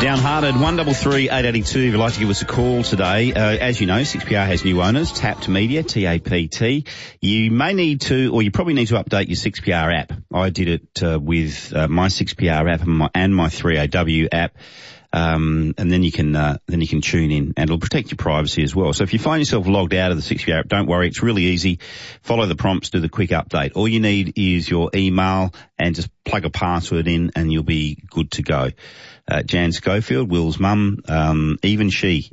Downhearted, 133 882. If you'd like to give us a call today, as you know, 6PR has new owners, Tapt Media, TAPT. You may need to, or you probably need to update your 6PR app. I did it with my 6PR app and my 3AW app. And then you can tune in, and it'll protect your privacy as well. So if you find yourself logged out of the 6PR app, don't worry, it's really easy. Follow the prompts, do the quick update. All you need is your email and just plug a password in and you'll be good to go. Jan Schofield, Will's mum, even she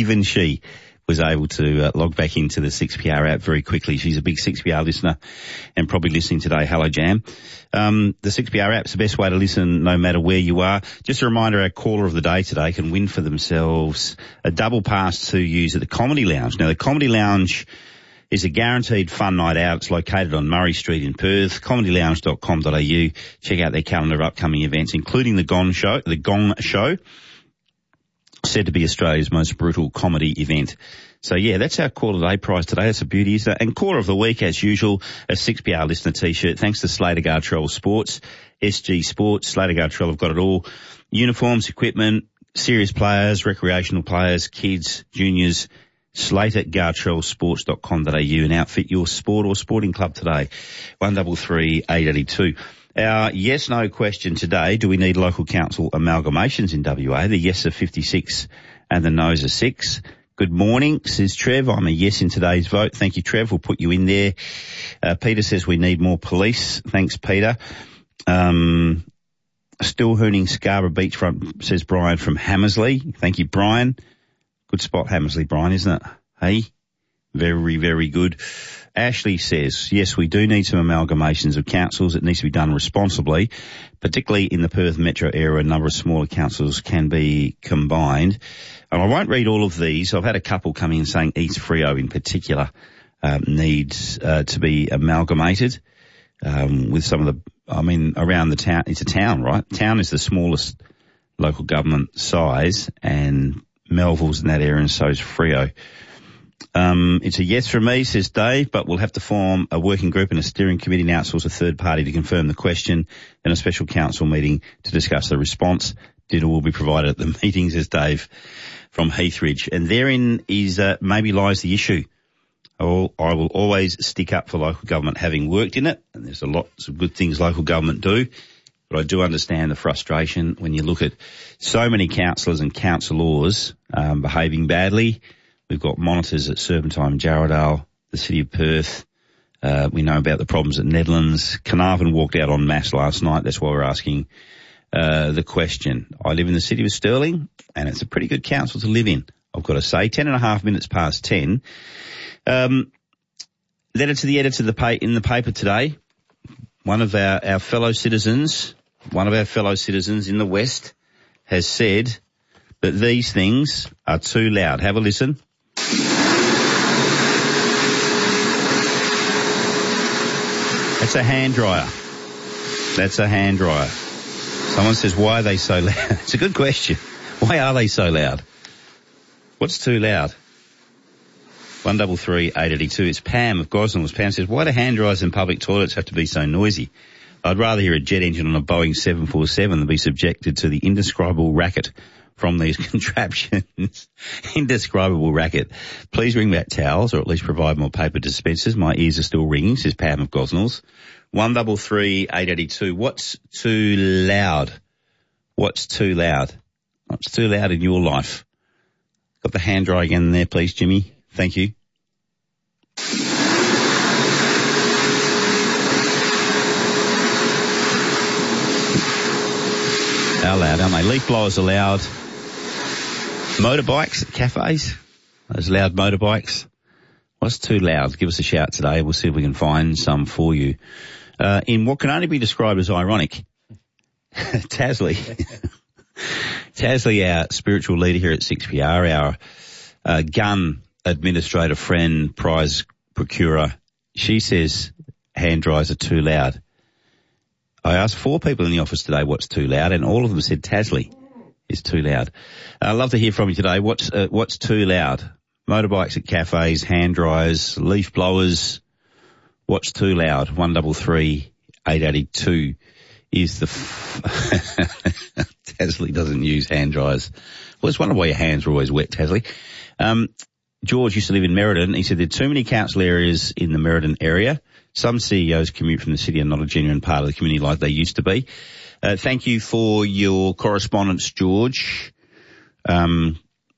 was able to log back into the 6PR app very quickly. She's a big 6PR listener and probably listening today. Hello, Jan. The 6PR app's the best way to listen no matter where you are. Just a reminder, our caller of the day today can win for themselves a double pass to use at the Comedy Lounge. Now, the Comedy Lounge is a guaranteed fun night out. It's located on Murray Street in Perth, comedylounge.com.au. Check out their calendar of upcoming events, including the Gong Show, said to be Australia's most brutal comedy event. So yeah, that's our Caller Day prize today. That's a beauty, isn't it? And Caller of the Week, as usual, a 6PR listener t-shirt. Thanks to Slater Gartrell Sports, SG Sports. Slater Gartrell have got it all. Uniforms, equipment, serious players, recreational players, kids, juniors. SlaterGartrellSports.com.au and outfit your sport or sporting club today. 133 882. Our yes/no question today, do we need local council amalgamations in WA? The yes are 56 and the no's are 6. Good morning, says Trev. I'm a yes in today's vote. Thank you, Trev. We'll put you in there. Peter says we need more police. Thanks, Peter. Still hooning Scarborough Beachfront, says Brian from Hammersley. Thank you, Brian. Good spot, Hammersley, Brian, isn't it? Hey? Very, very good. Ashley says, yes, we do need some amalgamations of councils. It needs to be done responsibly, particularly in the Perth metro area. A number of smaller councils can be combined. And I won't read all of these. I've had a couple come in saying East Freo in particular needs to be amalgamated with some of the, around the town. It's a town, right? Town is the smallest local government size, and Melville's in that area, and so is Freo. It's a yes from me, says Dave, but we'll have to form a working group and a steering committee and outsource a third party to confirm the question, and a special council meeting to discuss the response. Dinner will be provided at the meeting, says Dave from Heathridge. And therein is maybe lies the issue. I will always stick up for local government, having worked in it, and there's a lot of good things local government do. But I do understand the frustration when you look at so many councillors and councillors behaving badly. We've got monitors at Serpentine, Jarrahdale, the City of Perth. We know about the problems at Nedlands. Carnarvon walked out en masse last night. That's why we're asking the question. I live in the city of Stirling, and it's a pretty good council to live in, I've got to say. 10.5 minutes past 10. Letter to the editor in the paper today. One of our fellow citizens in the West has said that these things are too loud. Have a listen. That's a hand dryer. Someone says, why are they so loud? It's a good question. Why are they so loud? What's too loud? 133 882. It's Pam of Gosnells. Pam says, why do hand dryers in public toilets have to be so noisy? I'd rather hear a jet engine on a Boeing 747 than be subjected to the indescribable racket from these contraptions. Indescribable racket. Please bring back towels, or at least provide more paper dispensers. My ears are still ringing, says Pam of Gosnells. 133 882. What's too loud? What's too loud? What's too loud in your life? Got the hand dryer again there, please, Jimmy. Thank you. How loud, aren't they? Leaf blowers are loud. Motorbikes at cafes, those loud motorbikes. What's too loud? Give us a shout today. We'll see if we can find some for you. In what can only be described as ironic, Tasley, our spiritual leader here at 6PR, our gun administrator friend, prize procurer, she says hand dryers are too loud. I asked 4 people in the office today what's too loud, and all of them said Tasley is too loud. I'd love to hear from you today. What's too loud? Motorbikes at cafes, hand dryers, leaf blowers. What's too loud? 133 882 is the Tasley doesn't use hand dryers. Well, it's wonder why your hands are always wet, Tasley. George used to live in Merredin. He said there are too many council areas in the Merredin area. Some CEOs commute from the city and not a genuine part of the community like they used to be. Thank you for your correspondence, George. And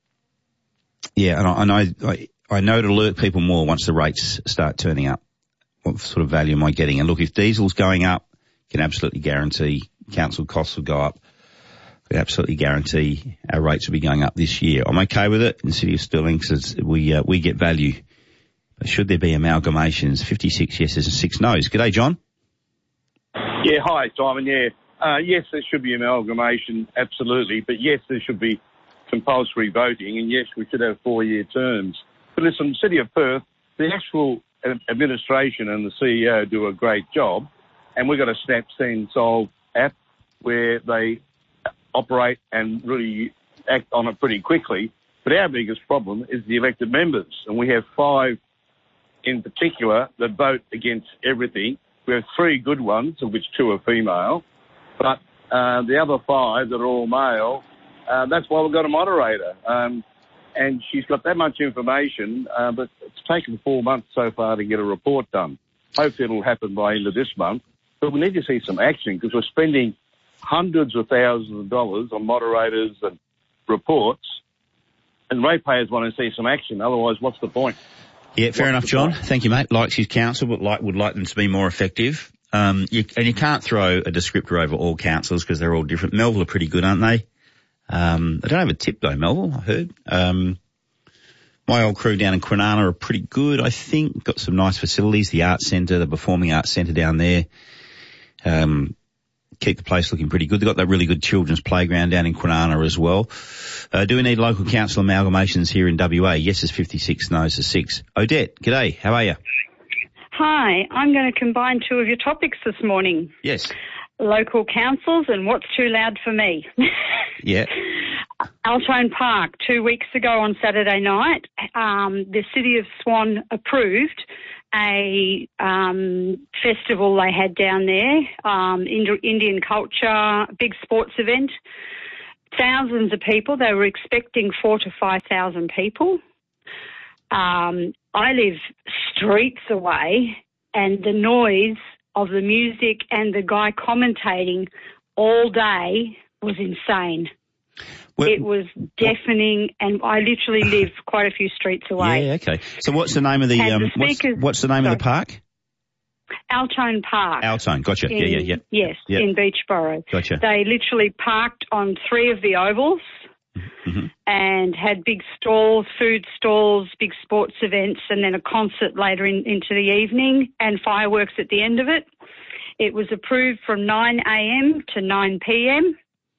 I know to alert people more once the rates start turning up. What sort of value am I getting? And look, if diesel's going up, you can absolutely guarantee council costs will go up. We absolutely guarantee our rates will be going up this year. I'm okay with it in the city of Stirling because we get value. But should there be amalgamations? 56 yeses and 6 noes. G'day, John. Yeah, hi, Simon. Yes, there should be amalgamation, absolutely. But yes, there should be compulsory voting. And yes, we should have 4-year terms. But listen, City of Perth, the actual administration and the CEO do a great job. And we've got a Snap Send Solve app where they operate and really act on it pretty quickly. But our biggest problem is the elected members. And we have 5 in particular that vote against everything. We have 3 good ones, of which 2 are female. But the other 5 that are all male, that's why we've got a moderator. And she's got that much information, but it's taken 4 months so far to get a report done. Hopefully it'll happen by the end of this month. But we need to see some action because we're spending hundreds of thousands of dollars on moderators and reports, and ratepayers want to see some action. Otherwise, what's the point? Yeah, fair enough, John. Thank you, mate. Likes his council, but would like them to be more effective. You can't throw a descriptor over all councils because they're all different. Melville are pretty good, aren't they? I don't have a tip though, Melville, I heard. My old crew down in Kwinana are pretty good, I think. Got some nice facilities, the Arts Centre, the Performing Arts Centre down there. Keep the place looking pretty good. They've got that really good children's playground down in Kwinana as well. Do we need local council amalgamations here in WA? Yes is 56, no is 6. Odette, g'day. How are you? Hi, I'm going to combine 2 of your topics this morning. Yes. Local councils and what's too loud for me. Yeah. Altone Park, 2 weeks ago on Saturday night, the City of Swan approved a festival they had down there, Indian culture, big sports event, thousands of people. They were expecting 4,000 to 5,000 people. I live streets away, and the noise of the music and the guy commentating all day was insane. It was deafening, and I literally live quite a few streets away. Yeah, okay. So what's the name of the what's the name of the park? Altone Park. Altone, gotcha. Yeah. Yes, in Beachboro. Gotcha. They literally parked on 3 of the ovals and had big stalls, food stalls, big sports events, and then a concert later into the evening and fireworks at the end of it. It was approved from 9 a.m. to 9 p.m.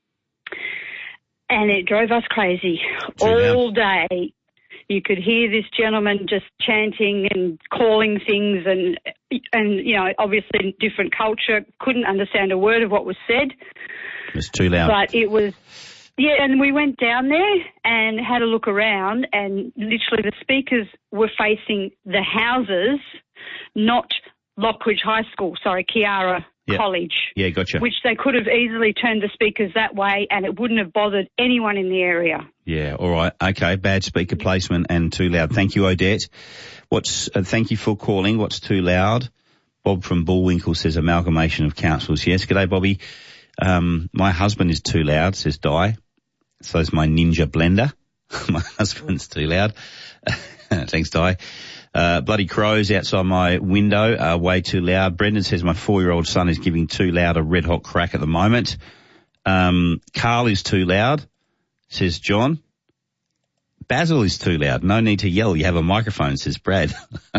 and it drove us crazy all day. You could hear this gentleman just chanting and calling things and you know, obviously different culture, couldn't understand a word of what was said. It was too loud. But it was, yeah, and we went down there and had a look around, and literally the speakers were facing the houses, not Lockridge High School, Kiara College. Yeah, gotcha. Which they could have easily turned the speakers that way and it wouldn't have bothered anyone in the area. Yeah, all right. Okay, bad speaker placement and too loud. Thank you, Odette. Thank you for calling. What's too loud? Bob from Bullwinkle says amalgamation of councils. Yes, g'day, Bobby. My husband is too loud, says Di. So is my Ninja blender. My husband's too loud. Thanks, Di. Bloody crows outside my window are way too loud. Brendan says my 4-year-old son is giving too loud a red hot crack at the moment. Carl is too loud, says John. Basil is too loud. No need to yell. You have a microphone, says Brad.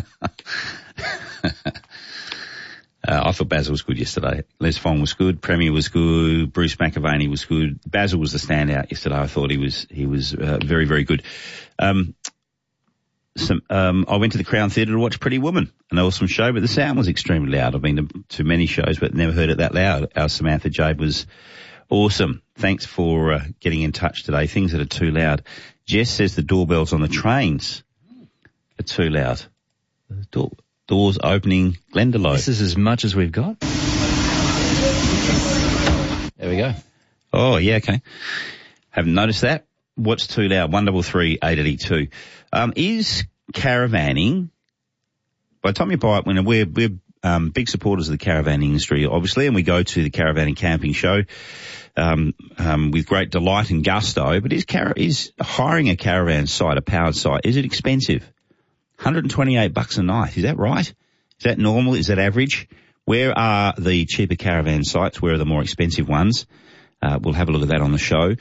I thought Basil was good yesterday. Les Fong was good. Premier was good. Bruce McAvaney was good. Basil was the standout yesterday. I thought he was very, very good. I went to the Crown Theatre to watch Pretty Woman, an awesome show, but the sound was extremely loud. I've been to many shows, but never heard it that loud. Our Samantha Jade was awesome. Thanks for getting in touch today. Things that are too loud. Jess says the doorbells on the trains are too loud. Doors opening, Glendalough. This is as much as we've got. There we go. Oh, yeah, okay. Haven't noticed that. What's too loud? 133 882. Is caravanning, by the time you buy it, when we're big supporters of the caravan industry, obviously, and we go to the caravan camping show with great delight and gusto, but is hiring a caravan site, a powered site, is it expensive? $128 a night, is that right? Is that normal? Is that average? Where are the cheaper caravan sites? Where are the more expensive ones? We'll have a look at that on the show.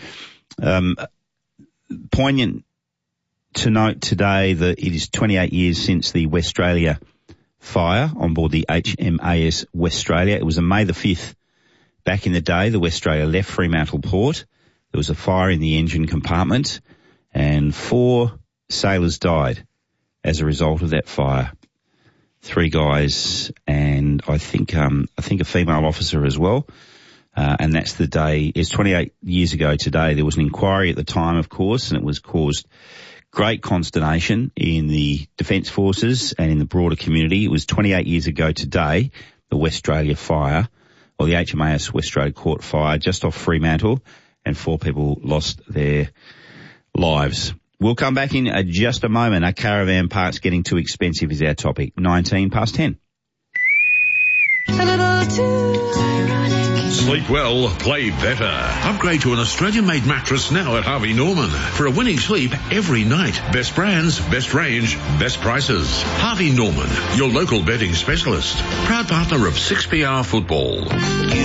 Poignant to note today that it is 28 years since the Westralia fire on board the HMAS Westralia. It was on May the 5th. Back in the day, the Westralia left Fremantle Port. There was a fire in the engine compartment and 4 sailors died as a result of that fire. 3 guys and I think a female officer as well. And that's the day. It's 28 years ago today. There was an inquiry at the time, of course, and it was caused great consternation in the Defence Forces and in the broader community. It was 28 years ago today, the Westralia fire, or the HMAS Westralia caught fire just off Fremantle, and 4 people lost their lives. We'll come back in just a moment. Are caravan parks getting too expensive is our topic. 19 past 10. Sleep well, play better. Upgrade to an Australian-made mattress now at Harvey Norman. For a winning sleep every night. Best brands, best range, best prices. Harvey Norman, your local bedding specialist. Proud partner of 6PR Football.